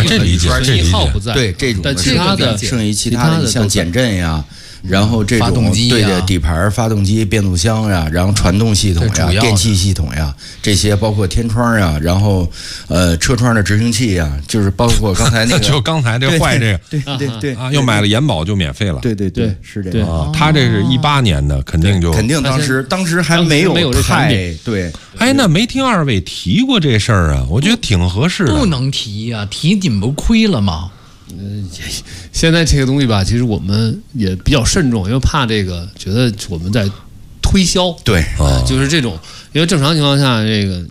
这理解，这理解。 不在， 对这种但其他的剩余其他的像减震呀。然后这种对的底盘、发动机、变速箱呀，然后传动系统呀、电气系统呀，这些包括天窗呀，然后车窗的执行器呀，就是包括刚才那个， 就刚才这坏这个，对啊，又买了延保就免费了， 对，是这样啊。他这是18年的，肯定当时还没有太对。 哎，那没听二位提过这事儿啊？我觉得挺合适的。 不能提呀，提你不亏了吗？ 现在这个东西吧，其实我们也比较慎重，因为怕这个觉得我们在推销， 对就是这种，因为正常情况下，这个